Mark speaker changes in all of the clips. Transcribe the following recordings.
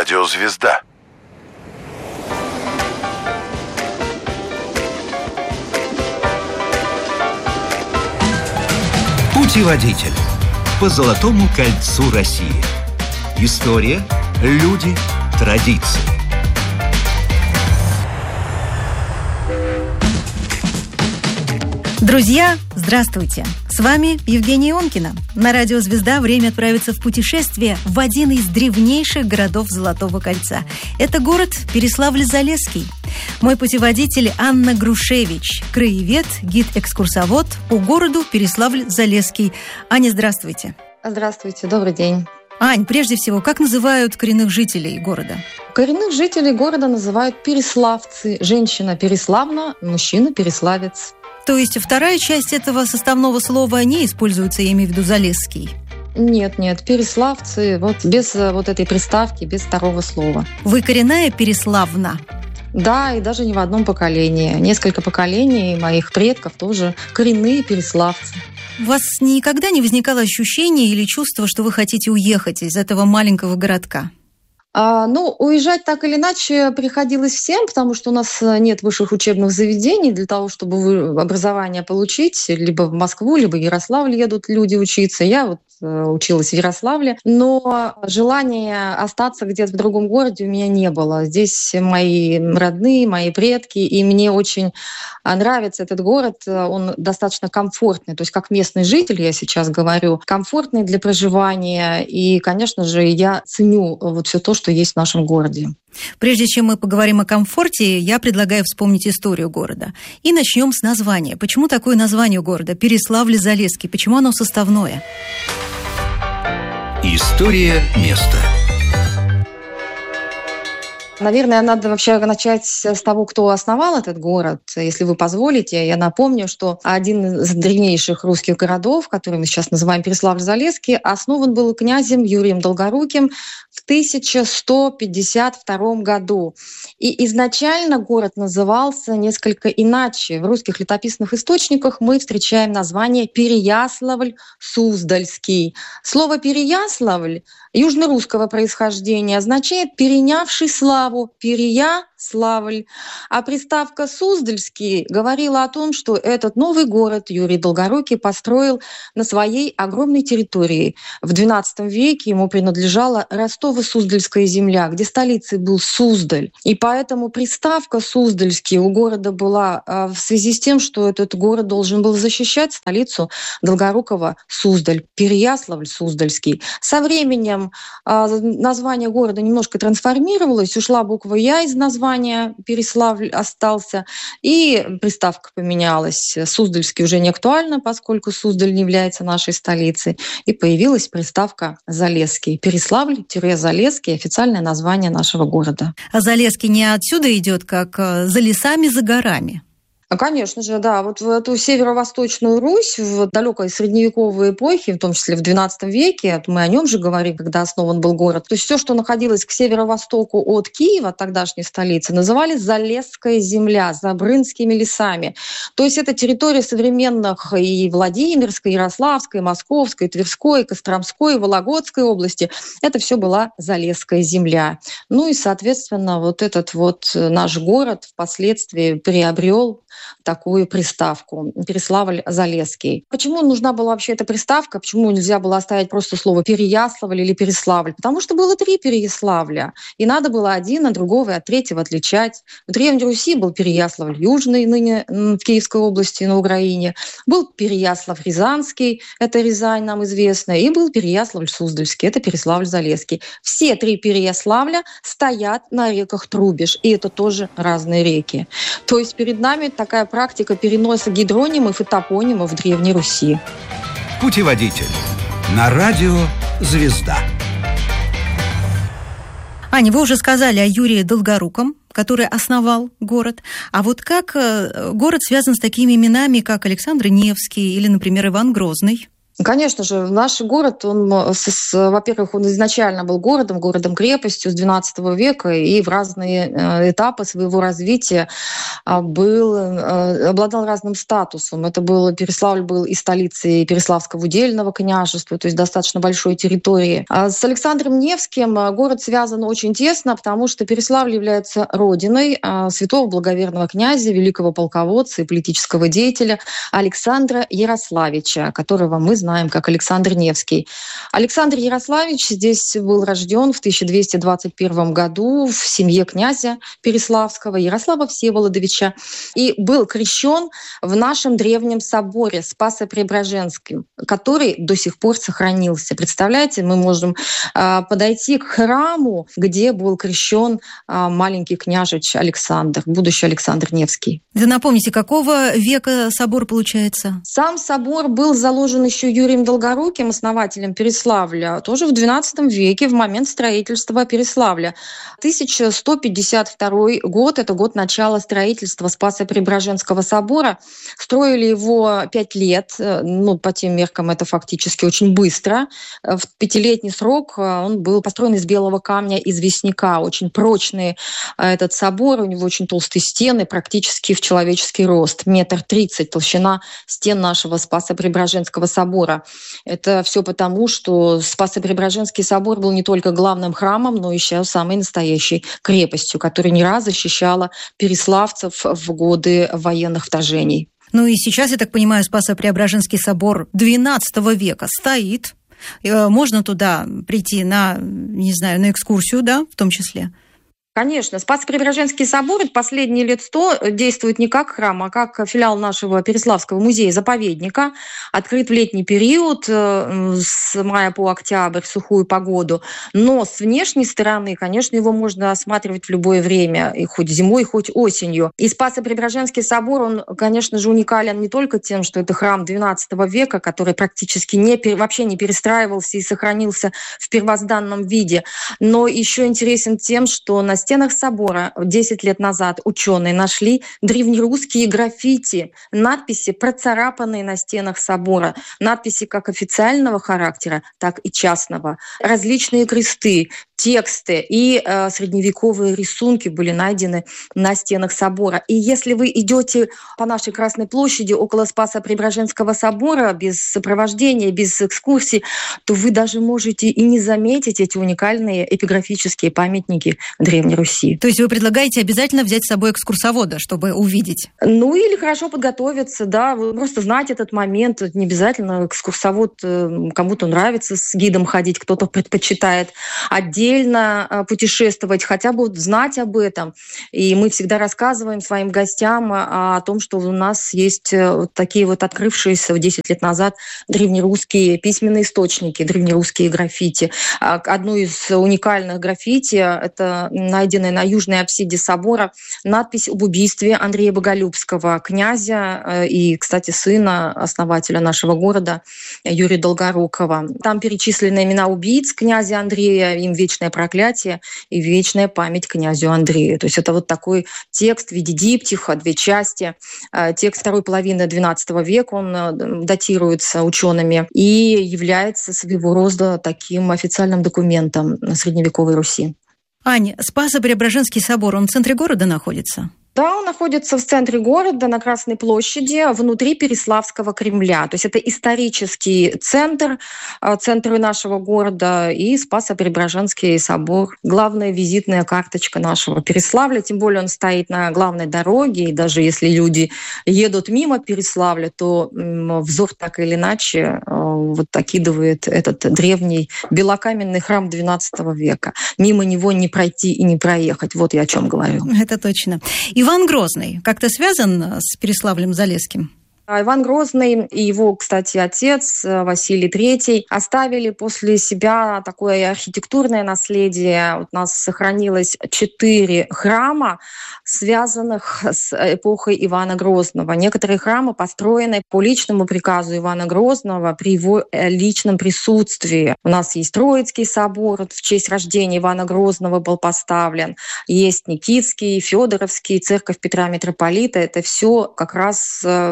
Speaker 1: Радио «Звезда».
Speaker 2: Путеводитель по Золотому кольцу России. История, люди, традиции.
Speaker 3: Друзья, здравствуйте! С вами Евгения Ионкина. На радио «Звезда» время отправиться в путешествие в один из древнейших городов Золотого кольца. Это город Переславль-Залесский. Мой путеводитель Анна Грушевич, краевед, гид-экскурсовод по городу Переславль-Залесский. Аня, здравствуйте.
Speaker 4: Здравствуйте, добрый день.
Speaker 3: Ань, прежде всего, как называют коренных жителей города?
Speaker 4: Коренных жителей города называют переславцы. Женщина Переславна, мужчина Переславец.
Speaker 3: То есть вторая часть этого составного слова не используется, я имею в виду Залесский?
Speaker 4: Нет, переславцы, без этой приставки, без второго слова.
Speaker 3: Вы коренная Переславна?
Speaker 4: Да, и даже не в одном поколении. Несколько поколений моих предков тоже коренные переславцы.
Speaker 3: У вас никогда не возникало ощущения или чувства, что вы хотите уехать из этого маленького городка?
Speaker 4: Уезжать так или иначе приходилось всем, потому что у нас нет высших учебных заведений для того, чтобы образование получить. Либо в Москву, либо в Ярославль едут люди учиться. Я училась в Ярославле, но желания остаться где-то в другом городе у меня не было. Здесь мои родные, мои предки, и мне очень нравится этот город. Он достаточно комфортный, то есть как местный житель, я сейчас говорю, комфортный для проживания. И, конечно же, я ценю все то, что есть в нашем городе.
Speaker 3: Прежде чем мы поговорим о комфорте, я предлагаю вспомнить историю города. И начнем с названия. Почему такое название у города? Переславль-Залесский. Почему оно составное?
Speaker 2: История места.
Speaker 4: Наверное, надо вообще начать с того, кто основал этот город. Если вы позволите, я напомню, что один из древнейших русских городов, который мы сейчас называем Переславль-Залесский, основан был князем Юрием Долгоруким в 1152 году. И изначально город назывался несколько иначе. В русских летописных источниках мы встречаем название Переяславль-Суздальский. Слово «Переяславль» южнорусского происхождения означает «перенявший славу», Переяславль. А приставка «Суздальский» говорила о том, что этот новый город Юрий Долгорукий построил на своей огромной территории. В XII веке ему принадлежала Ростово-Суздальская земля, где столицей был Суздаль. И поэтому приставка «Суздальский» у города была в связи с тем, что этот город должен был защищать столицу Долгорукова Суздаль, Переяславль-Суздальский. Со временем название города немножко трансформировалось, ушла буква «Я» из названия, Переславль остался, и приставка поменялась. Суздальский уже не актуально, поскольку Суздаль не является нашей столицей, и появилась приставка «Залесский». Переславль-Залесский – официальное название нашего города.
Speaker 3: А Залесский не отсюда идет, как за лесами, за горами?
Speaker 4: Конечно же, да. В эту северо-восточную Русь в далекой средневековой эпохе, в том числе в XII веке, мы о нем же говорим, когда основан был город, то есть все, что находилось к северо-востоку от Киева, тогдашней столицы, называли Залесская земля, Забрынскими лесами. То есть это территория современных и Владимирской, Ярославской, Московской, Тверской, Костромской, Вологодской области. Это все была Залесская земля. И, соответственно, этот наш город впоследствии приобрел такую приставку Переславль-Залесский. Почему нужна была вообще эта приставка? Почему нельзя было оставить просто слово Переяславль или Переславль? Потому что было 3 Переяславля, и надо было один от другого и от третьего отличать. В Древней Руси был Переяславль Южный, ныне в Киевской области, на Украине. Был Переяслав-Рязанский, это Рязань нам известно, и был Переяславль-Суздальский, это Переславль-Залесский. Все 3 Переяславля стоят на реках Трубеж, и это тоже разные реки. То есть перед нами такая практика переноса гидронимов и топонимов в Древней Руси.
Speaker 2: Путеводитель на радио «Звезда».
Speaker 3: Аня, вы уже сказали о Юрии Долгоруком, который основал город. А как город связан с такими именами, как Александр Невский или, например, Иван Грозный?
Speaker 4: Конечно же, наш город, во-первых, он изначально был городом-крепостью с XII века, и в разные этапы своего развития обладал разным статусом. Переславль был и столицей Переславского удельного княжества, то есть достаточно большой территории. А с Александром Невским город связан очень тесно, потому что Переславль является родиной святого благоверного князя, великого полководца и политического деятеля Александра Ярославича, которого мы знаем как Александр Невский. Александр Ярославич здесь был рожден в 1221 году в семье князя Переславского Ярослава Всеволодовича и был крещен в нашем древнем соборе Спасо-Преображенском, который до сих пор сохранился. Представляете, мы можем подойти к храму, где был крещен маленький княжич Александр, будущий Александр Невский.
Speaker 3: Да напомните, какого века собор получается?
Speaker 4: Сам собор был заложен еще Юрием Долгоруким, основателем Переславля, тоже в XII веке, в момент строительства Переславля. 1152 год, это год начала строительства Спасо-Преображенского собора. Строили его 5 лет, по тем меркам это фактически очень быстро. В 5-летний срок он был построен из белого камня известняка. Очень прочный этот собор, у него очень толстые стены, практически в человеческий рост. 1,30 метра толщина стен нашего Спасо-Преображенского собора. Это все потому, что Спасо-Преображенский собор был не только главным храмом, но еще самой настоящей крепостью, которая не раз защищала переславцев в годы военных вторжений.
Speaker 3: Ну и сейчас, я так понимаю, Спасо-Преображенский собор XII века стоит. Можно туда прийти на экскурсию, да, в том числе?
Speaker 4: Конечно. Спасо-Преображенский собор последние лет 100 действует не как храм, а как филиал нашего Переславского музея-заповедника. Открыт в летний период, с мая по октябрь, в сухую погоду. Но с внешней стороны, конечно, его можно осматривать в любое время, и хоть зимой, хоть осенью. И Спасо-Преображенский собор, он, конечно же, уникален не только тем, что это храм XII века, который практически вообще не перестраивался и сохранился в первозданном виде, но еще интересен тем, что на стенах собора 10 лет назад ученые нашли древнерусские граффити, надписи, процарапанные на стенах собора, надписи как официального характера, так и частного. Различные кресты, тексты и средневековые рисунки были найдены на стенах собора. И если вы идете по нашей Красной площади около Спасо-Преображенского собора без сопровождения, без экскурсий, то вы даже можете и не заметить эти уникальные эпиграфические памятники Древней Руси.
Speaker 3: То есть вы предлагаете обязательно взять с собой экскурсовода, чтобы увидеть?
Speaker 4: Или хорошо подготовиться, да, вы просто знать этот момент. Не обязательно экскурсовод, кому-то нравится с гидом ходить, кто-то предпочитает отдельно путешествовать, хотя бы знать об этом. И мы всегда рассказываем своим гостям о том, что у нас есть такие открывшиеся 10 лет назад древнерусские письменные источники, древнерусские граффити. Одно из уникальных граффити — это найденная на южной апсиде собора надпись об убийстве Андрея Боголюбского, князя и, кстати, сына основателя нашего города Юрия Долгорукова. Там перечислены имена убийц князя Андрея, им вечное проклятие и вечная память князю Андрею. То есть это такой текст в виде диптиха, 2 части. Текст второй половины XII века, он датируется учеными и является своего рода таким официальным документом средневековой Руси.
Speaker 3: Аня, Спасо-Преображенский собор, он в центре города находится?
Speaker 4: Да, он находится в центре города, на Красной площади, внутри Переславского Кремля. То есть это исторический центр нашего города, и Спасо-Преображенский собор — главная визитная карточка нашего Переславля. Тем более он стоит на главной дороге, и даже если люди едут мимо Переславля, то взор так или иначе окидывает этот древний белокаменный храм XII века. Мимо него не пройти и не проехать. Вот я о чем говорю.
Speaker 3: Это точно. Иван Грозный как-то связан с Переславлем-Залесским?
Speaker 4: Иван Грозный и его, кстати, отец Василий III оставили после себя такое архитектурное наследие. У нас сохранилось 4 храма, связанных с эпохой Ивана Грозного. Некоторые храмы построены по личному приказу Ивана Грозного при его личном присутствии. У нас есть Троицкий собор, в честь рождения Ивана Грозного был поставлен. Есть Никитский, Федоровский, церковь Петра Митрополита. Это все как раз храмы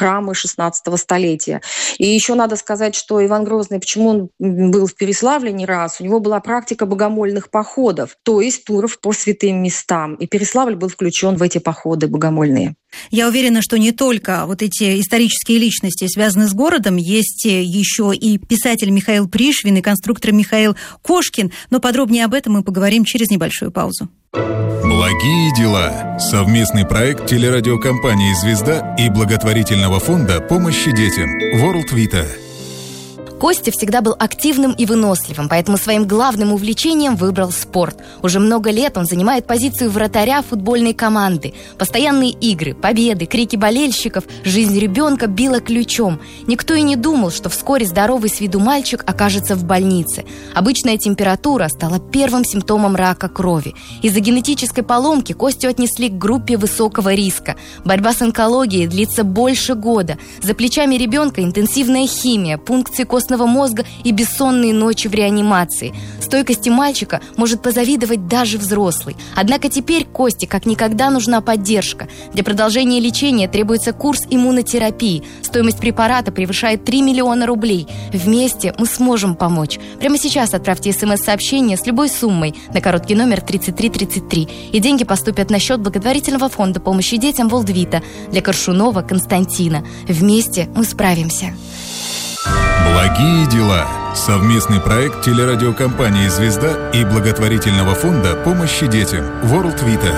Speaker 4: храмы XVI столетия. И еще надо сказать, что Иван Грозный, почему он был в Переславле не раз, у него была практика богомольных походов, то есть туров по святым местам. И Переславль был включен в эти походы богомольные.
Speaker 3: Я уверена, что не только вот эти исторические личности связаны с городом, есть еще и писатель Михаил Пришвин и конструктор Михаил Кошкин, но подробнее об этом мы поговорим через небольшую паузу.
Speaker 1: Благие дела. Совместный проект телерадиокомпании «Звезда» и благотворительного фонда помощи детям World Vita.
Speaker 5: Костя всегда был активным и выносливым, поэтому своим главным увлечением выбрал спорт. Уже много лет он занимает позицию вратаря футбольной команды. Постоянные игры, победы, крики болельщиков, жизнь ребенка била ключом. Никто и не думал, что вскоре здоровый с виду мальчик окажется в больнице. Обычная температура стала первым симптомом рака крови. Из-за генетической поломки Костю отнесли к группе высокого риска. Борьба с онкологией длится больше года. За плечами ребенка интенсивная химия, пункции костного мозга и бессонные ночи в реанимации. Стойкости мальчика может позавидовать даже взрослый. Однако теперь Косте как никогда нужна поддержка. Для продолжения лечения требуется курс иммунотерапии. Стоимость препарата превышает 3 миллиона рублей. Вместе мы сможем помочь. Прямо сейчас отправьте СМС-сообщение с любой суммой на короткий номер 3333. И деньги поступят на счет благотворительного фонда помощи детям World Vita для Коршунова Константина. Вместе мы справимся.
Speaker 1: Благие дела. Совместный проект телерадиокомпании «Звезда» и благотворительного фонда помощи детям World Vita.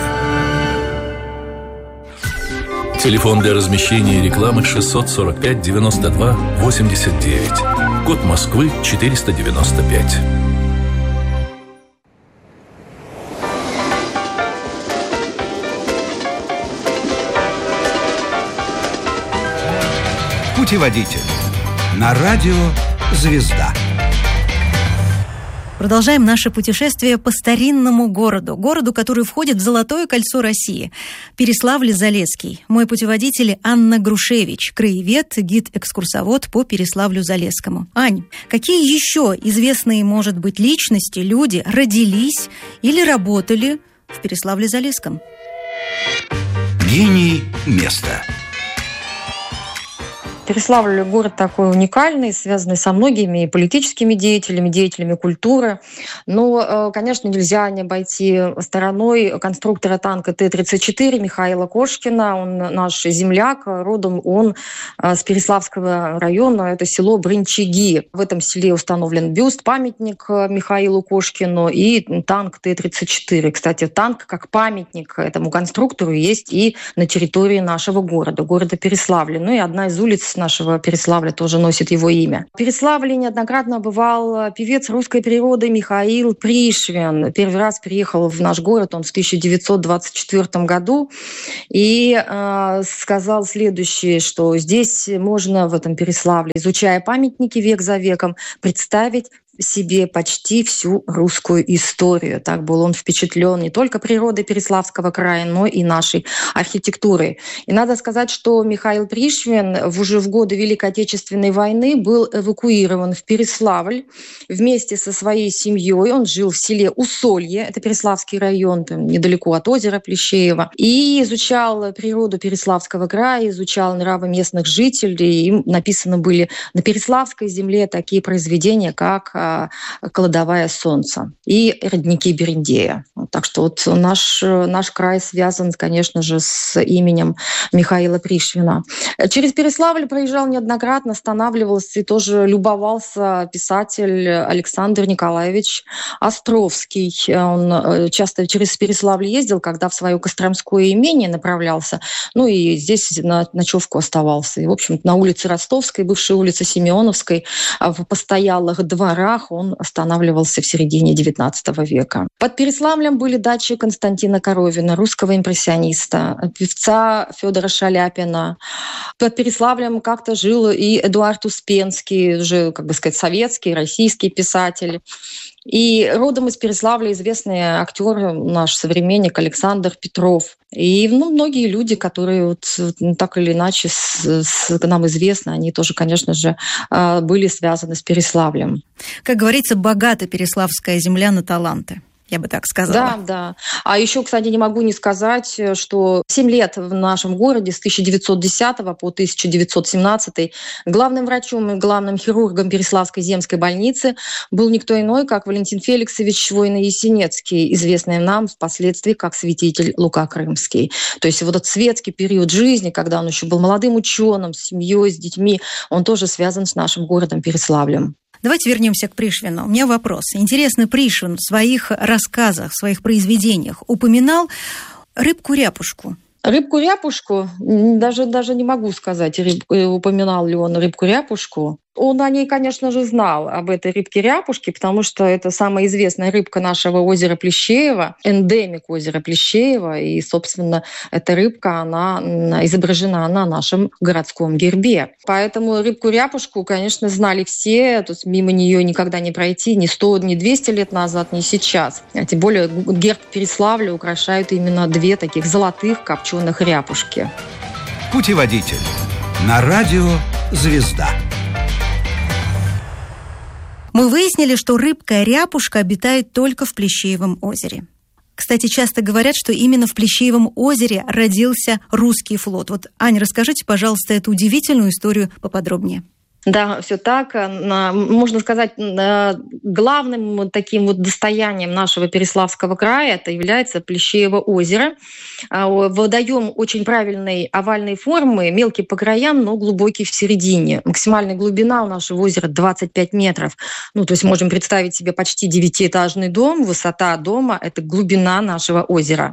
Speaker 6: Телефон для размещения рекламы 645 92 89. Код Москвы 495.
Speaker 2: Путеводитель. На радио «Звезда».
Speaker 3: Продолжаем наше путешествие по старинному городу, который входит в Золотое кольцо России. Переславль-Залесский. Мой путеводитель Анна Грушевич, краевед, гид-экскурсовод по Переславлю-Залесскому. Ань, какие еще известные, может быть, личности, люди родились или работали в Переславле-Залесском?
Speaker 2: Гений места.
Speaker 4: Переславль – город такой уникальный, связанный со многими политическими деятелями культуры. Но, конечно, нельзя не обойти стороной конструктора танка Т-34 Михаила Кошкина. Он наш земляк, родом он с Переславского района, это село Брынчиги. В этом селе установлен бюст, памятник Михаилу Кошкину и танк Т-34. Кстати, танк как памятник этому конструктору есть и на территории нашего города Переславля. Ну и одна из улиц нашего Переславля тоже носит его имя. В Переславле неоднократно бывал певец русской природы Михаил Пришвин. Первый раз приехал в наш город он в 1924 году и сказал следующее, что здесь можно в этом Переславле, изучая памятники век за веком, представить себе почти всю русскую историю. Так был он впечатлен не только природой Переславского края, но и нашей архитектурой. И надо сказать, что Михаил Пришвин уже в годы Великой Отечественной войны был эвакуирован в Переславль вместе со своей семьей. Он жил в селе Усолье, это Переславский район, там, недалеко от озера Плещеева, и изучал природу Переславского края, изучал нравы местных жителей. Им написаны были на Переславской земле такие произведения, как «Кладовая солнца» и «Родники Берендея». Так что вот наш край связан, конечно же, с именем Михаила Пришвина. Через Переславль проезжал неоднократно, останавливался и тоже любовался писатель Александр Николаевич Островский. Он часто через Переславль ездил, когда в свое Костромское имение направлялся, ну и здесь на ночевку оставался. И, в общем, на улице Ростовской, бывшей улице Симеоновской, в постоялых дворах он останавливался в середине XIX века. Под Переславлем были дачи Константина Коровина, русского импрессиониста, певца Федора Шаляпина. Под Переславлем как-то жил и Эдуард Успенский, уже, как бы сказать, советский, российский писатель. И родом из Переславля известный актер, наш современник Александр Петров. И многие люди, которые так или иначе нам известны, они тоже, конечно же, были связаны с Переславлем.
Speaker 3: Как говорится, богата Переславская земля на таланты. я бы так сказала.
Speaker 4: Да. А еще, кстати, не могу не сказать, что 7 лет в нашем городе с 1910 по 1917 главным врачом и главным хирургом Переславской земской больницы был никто иной, как Валентин Феликсович Войно-Ясенецкий, известный нам впоследствии как святитель Лука Крымский. То есть вот этот светский период жизни, когда он еще был молодым ученым, с семьей, с детьми, он тоже связан с нашим городом Переславлем.
Speaker 3: Давайте вернемся к Пришвину. У меня вопрос. Интересно, Пришвин в своих рассказах, в своих произведениях упоминал рыбку-ряпушку.
Speaker 4: Рыбку-ряпушку? Даже не могу сказать, упоминал ли он рыбку-ряпушку. Он о ней, конечно же, знал, об этой рыбке-ряпушке, потому что это самая известная рыбка нашего озера Плещеева, эндемик озера Плещеева. И, собственно, эта рыбка, она изображена на нашем городском гербе. Поэтому рыбку-ряпушку, конечно, знали все. То есть мимо нее никогда не пройти ни 100, ни 200 лет назад, ни сейчас. А тем более герб Переславля украшают именно 2 таких золотых копченых ряпушки.
Speaker 2: Путеводитель. На радио «Звезда».
Speaker 3: Мы выяснили, что рыбка-ряпушка обитает только в Плещеевом озере. Кстати, часто говорят, что именно в Плещеевом озере родился русский флот. Вот, Аня, расскажите, пожалуйста, эту удивительную историю поподробнее.
Speaker 4: Да, все так. Можно сказать, главным таким вот достоянием нашего Переславского края это является Плещеево озеро. Водоем очень правильной овальной формы, мелкий по краям, но глубокий в середине. Максимальная глубина у нашего озера 25 метров. То есть можем представить себе почти 9-этажный дом. Высота дома – это глубина нашего озера.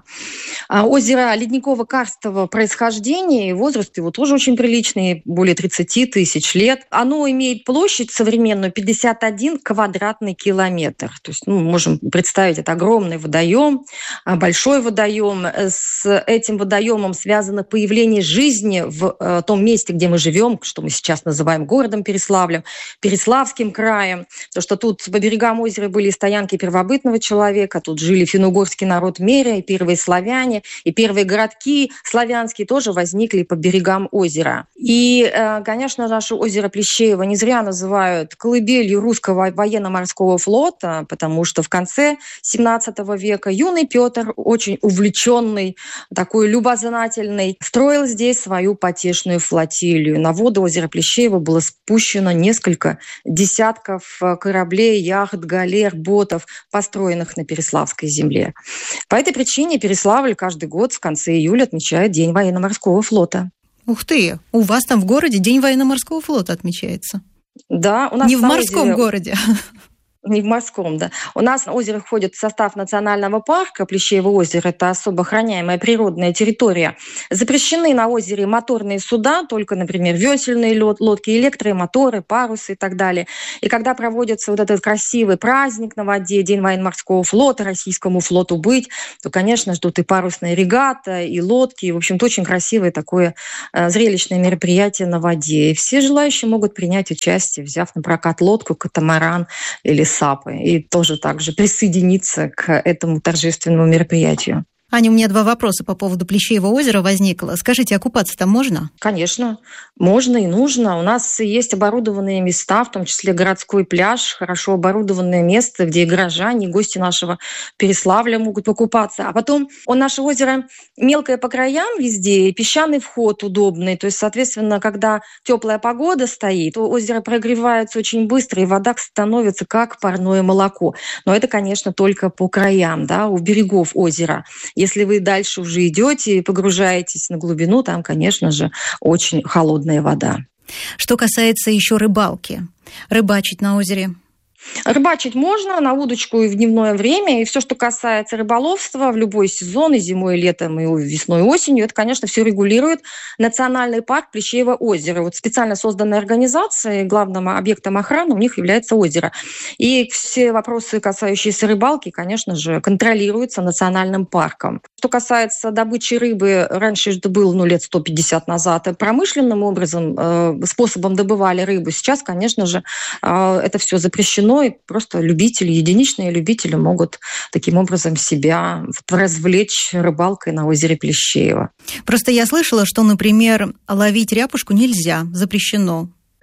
Speaker 4: Озеро ледниково-карстового происхождения, и возраст его тоже очень приличный, более 30 тысяч лет. Оно имеет площадь современную 51 квадратный километр. То есть, можем представить, это огромный водоем, большой водоем. С этим водоемом связано появление жизни в том месте, где мы живем, что мы сейчас называем городом Переславлем, Переславским краем. Потому что тут по берегам озера были стоянки первобытного человека, тут жили финно-угорский народ Меря, и первые славяне, и первые городки славянские тоже возникли по берегам озера. И, конечно, наше озеро Плещеево не зря называют колыбелью русского военно-морского флота, потому что в конце XVII века юный Петр, очень увлеченный, такой любознательный, строил здесь свою потешную флотилию. На воды озера Плещеево было спущено несколько десятков кораблей, яхт, галер, ботов, построенных на Переславской земле. По этой причине Переславль каждый год в конце июля отмечает День военно-морского флота.
Speaker 3: Ух ты! У вас там в городе День военно-морского флота отмечается?
Speaker 4: Да, у нас
Speaker 3: не в морском городе.
Speaker 4: Не в морском, да. У нас озеро входит в состав национального парка Плещеево озеро. Это особо охраняемая природная территория. Запрещены на озере моторные суда, только, например, весельные лодки, электромоторы, парусы и так далее. И когда проводится вот этот красивый праздник на воде, День военно-морского флота, российскому флоту быть, то, конечно, ждут и парусные регаты, и лодки. И, в общем-то, очень красивое такое зрелищное мероприятие на воде. И все желающие могут принять участие, взяв на прокат лодку, катамаран или САПы, и тоже также присоединиться к этому торжественному мероприятию.
Speaker 3: Аня, у меня 2 вопроса по поводу Плещеева озера возникло. Скажите, а купаться там можно?
Speaker 4: Конечно, можно и нужно. У нас есть оборудованные места, в том числе городской пляж, хорошо оборудованное место, где и горожане, и гости нашего Переславля могут покупаться. А потом наше озеро мелкое по краям везде, и песчаный вход удобный. То есть, соответственно, когда теплая погода стоит, то озеро прогревается очень быстро, и вода становится как парное молоко. Но это, конечно, только по краям, да, у берегов озера. Если вы дальше уже идете и погружаетесь на глубину, там, конечно же, очень холодная вода.
Speaker 3: Что касается еще рыбалки, рыбачить на озере?
Speaker 4: Рыбачить можно на удочку и в дневное время, и все, что касается рыболовства в любой сезон, и зимой, и летом, и весной, и осенью, это, конечно, все регулирует Национальный парк Плещеево озеро. Вот специально созданная организация, главным объектом охраны у них является озеро. И все вопросы, касающиеся рыбалки, конечно же, контролируются Национальным парком. Что касается добычи рыбы, раньше это было лет 150 назад, промышленным образом, способом добывали рыбу. Сейчас, конечно же, это все запрещено, и просто любители, единичные любители могут таким образом себя развлечь рыбалкой на озере Плещеево.
Speaker 3: Просто я слышала, что, например, ловить ряпушку нельзя, запрещено.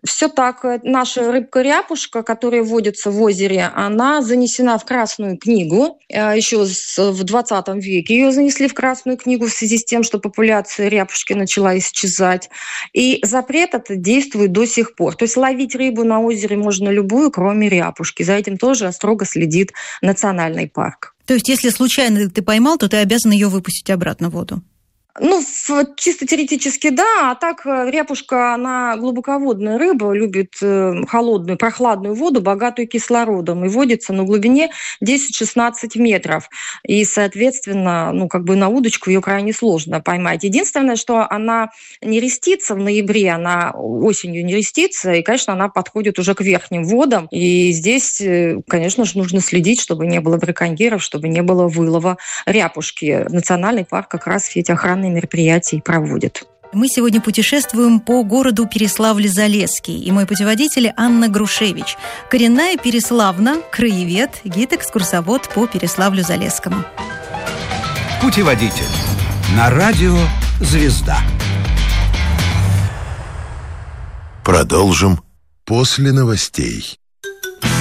Speaker 4: Все так. Наша рыбка-ряпушка, которая водится в озере, она занесена в Красную книгу. Еще в 20 веке ее занесли в Красную книгу в связи с тем, что популяция ряпушки начала исчезать. И запрет этот действует до сих пор. То есть ловить рыбу на озере можно любую, кроме ряпушки. За этим тоже строго следит национальный парк.
Speaker 3: То есть если случайно ты поймал, то ты обязан ее выпустить обратно в воду?
Speaker 4: Чисто теоретически, да. А так ряпушка, она глубоководная рыба, любит холодную, прохладную воду, богатую кислородом, и водится на глубине 10-16 метров. И, соответственно, на удочку ее крайне сложно поймать. Единственное, что она не рестится в ноябре, она осенью не рестится, и, конечно, она подходит уже к верхним водам. И здесь, конечно же, нужно следить, чтобы не было браконьеров, чтобы не было вылова ряпушки. Национальный парк как раз все эти охранные мероприятия проводит.
Speaker 3: Мы сегодня путешествуем по городу Переславль-Залесский, и мой путеводитель Анна Грушевич. Коренная переславна, краевед, гид-экскурсовод по Переславлю-Залесскому.
Speaker 2: Путеводитель на радио «Звезда».
Speaker 7: Продолжим после новостей.